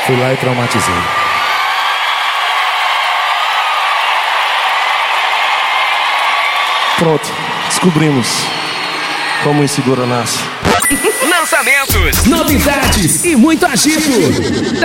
Fui lá e traumatizei. Pronto, descobrimos como o inseguro nasce. Lançamentos, novidades e muito agito.